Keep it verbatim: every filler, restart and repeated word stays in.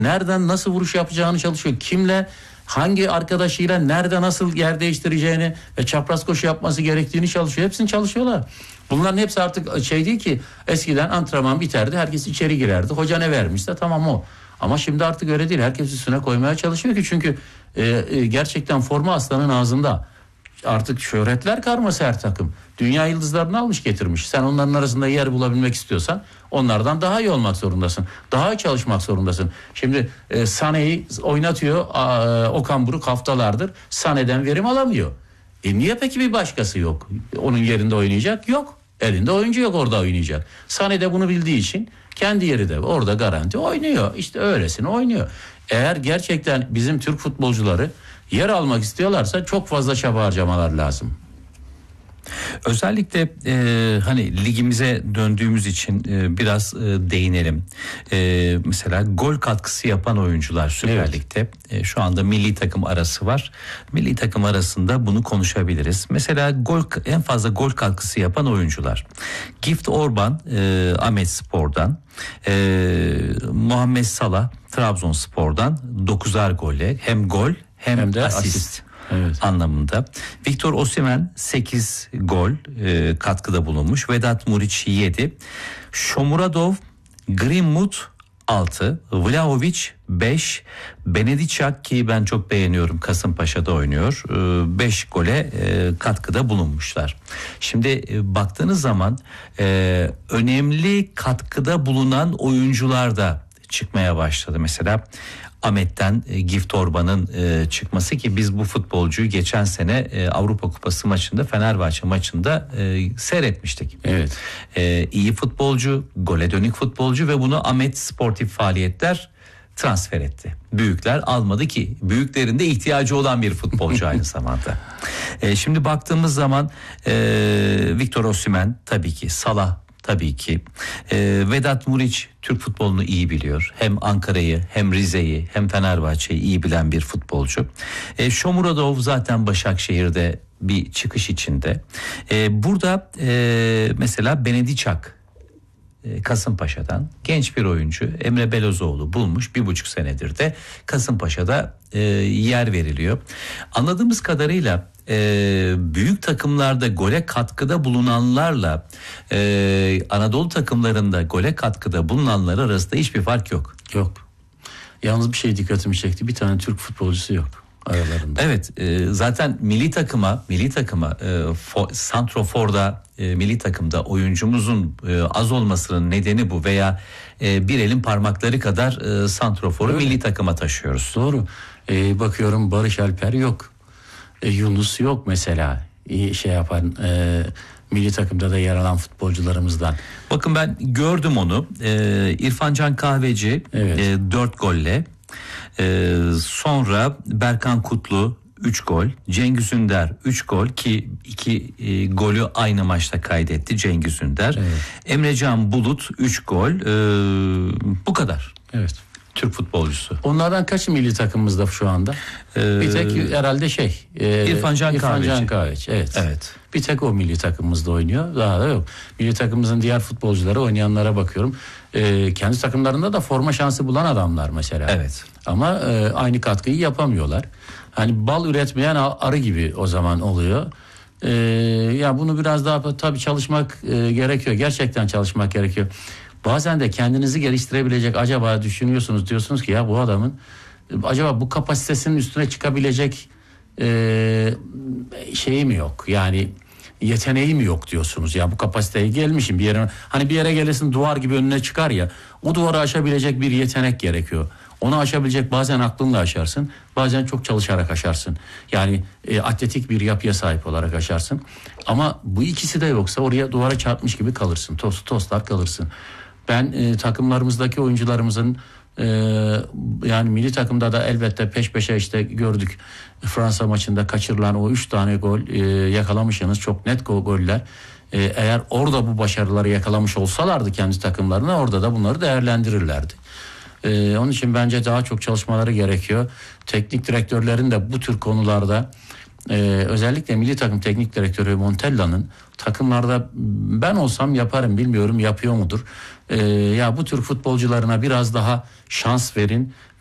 nereden nasıl vuruş yapacağını çalışıyor. Kimle, hangi arkadaşıyla nerede nasıl yer değiştireceğini ve çapraz koşu yapması gerektiğini çalışıyor. Hepsini çalışıyorlar. Bunların hepsi artık şey değil ki, eskiden antrenman biterdi, herkes içeri girerdi. Hoca ne vermişse tamam o. Ama şimdi artık öyle değil. Herkes üstüne koymaya çalışıyor ki çünkü e, e, gerçekten forma aslanın ağzında. Artık şöhretler karması her takım. Dünya yıldızlarını almış getirmiş. Sen onların arasında yer bulabilmek istiyorsan onlardan daha iyi olmak zorundasın. Daha iyi çalışmak zorundasın. Şimdi e, Sané'yi oynatıyor e, Okan Buruk haftalardır. Sané'den verim alamıyor. E niye peki bir başkası yok? Onun yerinde oynayacak? Yok. Elinde oyuncu yok orada oynayacak. Sané de bunu bildiği için kendi yeri de orada garanti oynuyor. İşte öylesine oynuyor. Eğer gerçekten bizim Türk futbolcuları yer almak istiyorlarsa çok fazla çaba harcamalar lazım. Özellikle e, hani ligimize döndüğümüz için e, biraz e, değinelim. E, mesela gol katkısı yapan oyuncular Süper evet. Lig'de e, şu anda milli takım arası var. Milli takım arasında bunu konuşabiliriz. Mesela gol, en fazla gol katkısı yapan oyuncular. Gift Orban e, Ahmetspor'dan, e, Muhammed Salah Trabzonspor'dan dokuzar golle hem gol hem, hem de asist. asist. Evet. Anlamında. Victor Osimhen sekiz gol e, katkıda bulunmuş. Vedat Muriç yedi. Shomurodov, Greenwood altı. Vlahovic beş. Benediçak ki ben çok beğeniyorum, Kasımpaşa'da oynuyor. E, beş gole e, katkıda bulunmuşlar. Şimdi e, baktığınız zaman e, önemli katkıda bulunan oyuncular da çıkmaya başladı. Mesela Ahmet'ten e, Gift Orban'ın e, çıkması ki biz bu futbolcuyu geçen sene e, Avrupa Kupası maçında, Fenerbahçe maçında e, seyretmiştik. Evet. E, iyi futbolcu, gole dönük futbolcu ve bunu Ahmet Sportif Faaliyetler transfer etti. Büyükler almadı ki, büyüklerin de ihtiyacı olan bir futbolcu aynı zamanda. E, şimdi baktığımız zaman e, Victor Osimhen tabii ki, Salah tabii ki. Ee, Vedat Muriç Türk futbolunu iyi biliyor. Hem Ankara'yı, hem Rize'yi, hem Fenerbahçe'yi iyi bilen bir futbolcu. Ee, Shomurodov zaten Başakşehir'de bir çıkış içinde. Ee, burada e, mesela Benediçak e, Kasımpaşa'dan genç bir oyuncu Emre Belözoğlu bulmuş. Bir buçuk senedir de Kasımpaşa'da e, yer veriliyor. Anladığımız kadarıyla Ee, büyük takımlarda gole katkıda bulunanlarla e, Anadolu takımlarında gole katkıda bulunanlar arasında hiçbir fark yok. Yok. Yalnız bir şey dikkatimi çekti. Bir tane Türk futbolcusu yok aralarında. Evet, e, zaten milli takıma, milli takıma e, for, santroforda, e, milli takımda oyuncumuzun e, az olmasının nedeni bu veya e, bir elin parmakları kadar e, santroforu milli takıma taşıyoruz. Doğru. E, bakıyorum Barış Alper yok. E, Yunus yok mesela. İyi şey yapan e, milli takımda da yer alan futbolcularımızdan. Bakın ben gördüm onu. E, İrfan Can Kahveci evet. e, dört golle. E, sonra Berkan Kutlu üç gol. Cengiz Ünder üç gol ki iki e, golü aynı maçta kaydetti Cengiz Ünder. Evet. Emrecan Bulut üç gol. E, bu kadar. Evet. Türk futbolcusu. Onlardan kaçı milli takımımızda şu anda? Ee, bir tek herhalde şey. E, İrfan Can İrfan Kahveci. Can Kahveci. Evet. Evet. Bir tek o milli takımımızda oynuyor. Daha da yok. Milli takımımızın diğer futbolcuları, oynayanlara bakıyorum. E, kendi takımlarında da forma şansı bulan adamlar mesela. Evet. Ama e, aynı katkıyı yapamıyorlar. Hani bal üretmeyen arı gibi o zaman oluyor. E, ya bunu biraz daha tabii çalışmak e, gerekiyor. Gerçekten çalışmak gerekiyor. Bazen de kendinizi geliştirebilecek, acaba düşünüyorsunuz, diyorsunuz ki ya bu adamın acaba bu kapasitesinin üstüne çıkabilecek e, şeyi mi yok? Yani yeteneği mi yok diyorsunuz. Ya bu kapasiteye gelmişim bir yere, hani bir yere gelirsin duvar gibi önüne çıkar ya, o duvarı aşabilecek bir yetenek gerekiyor. Onu aşabilecek, bazen aklınla aşarsın, bazen çok çalışarak aşarsın. Yani e, atletik bir yapıya sahip olarak aşarsın. Ama bu ikisi de yoksa oraya duvara çarpmış gibi kalırsın. Tost toslar kalırsın. Ben e, takımlarımızdaki oyuncularımızın e, yani milli takımda da elbette peş peşe işte gördük. Fransa maçında kaçırılan o üç tane gol e, yakalamışsınız. Çok net gol, goller. E, eğer orada bu başarıları yakalamış olsalardı kendi takımlarına, orada da bunları değerlendirirlerdi. Ee, onun için bence daha çok çalışmaları gerekiyor. Teknik direktörlerin de bu tür konularda Ee, özellikle milli takım teknik direktörü Montella'nın takımlarda ben olsam yaparım, bilmiyorum yapıyor mudur? Ee, ya bu tür futbolcularına biraz daha şans verin